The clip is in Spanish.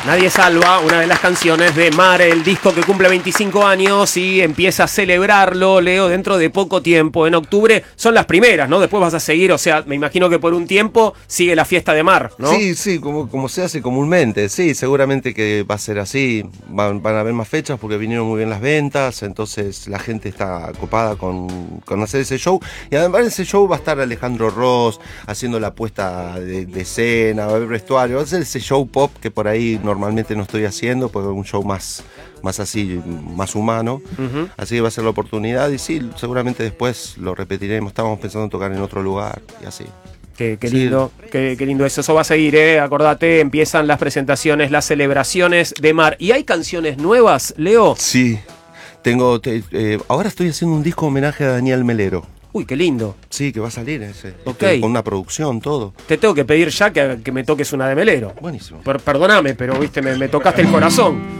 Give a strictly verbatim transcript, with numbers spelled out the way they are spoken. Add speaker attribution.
Speaker 1: Nadie salva, una de las canciones de Mar, el disco que cumple veinticinco años y empieza a celebrarlo, Leo, dentro de poco tiempo. En octubre son las primeras, ¿no? Después vas a seguir, o sea, me imagino que por un tiempo sigue la fiesta de Mar, ¿no?
Speaker 2: Sí, sí, como, como se hace comúnmente, sí, seguramente que va a ser así. Van, van a haber más fechas porque vinieron muy bien las ventas, entonces la gente está copada con, con hacer ese show. Y además en ese show va a estar Alejandro Ross haciendo la puesta de, de escena, va a haber vestuario, va a ser ese show pop que por ahí no normalmente no estoy haciendo, porque es un show más, más así, más humano. Uh-huh. Así que va a ser la oportunidad y sí, seguramente después lo repetiremos. Estábamos pensando en tocar en otro lugar y así.
Speaker 1: Qué, qué lindo, sí. qué, qué lindo eso. Eso va a seguir, ¿eh? Acordate, empiezan las presentaciones, las celebraciones de Mar. ¿Y hay canciones nuevas, Leo?
Speaker 2: Sí, tengo, te, eh, ahora estoy haciendo un disco homenaje a Daniel Melero.
Speaker 1: Uy, qué lindo.
Speaker 2: Sí, que va a salir ese.
Speaker 1: Okay.
Speaker 2: Con una producción, todo.
Speaker 1: Te tengo que pedir ya que, que me toques una de Melero.
Speaker 2: Buenísimo.
Speaker 1: Per, perdóname, pero viste, me, me tocaste el corazón.